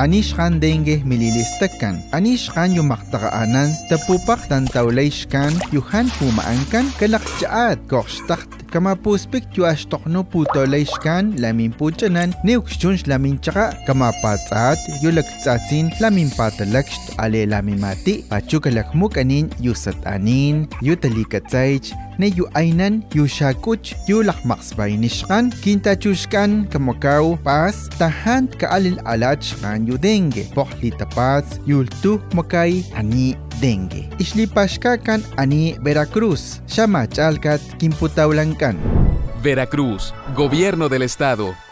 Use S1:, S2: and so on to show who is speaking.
S1: anishkan dengue mililistakan. Anishkan yung maktakaanan tapupak tantawlayshkan yuhan pumaangkan kalakjaat kokstakт. Kama puspik yu ashtokno puto layshkan lamin puchanan neukshunsh lamin chaka kama patsaat yu lagtsatsin lamin patalakst ale lamin mati pachu kalakmuk anin yu satanin yu talikatsaych ne yu aynan yu shakuch yu lakmaksbay nishkan kintachushkan kamakaw pas tahan kaalil alachkan yu dengue pokli tapats yultu makay ani dengue. Islipashka kan ani Veracruz. Shama chalkat kimputawlankan.
S2: Veracruz, Gobierno del Estado.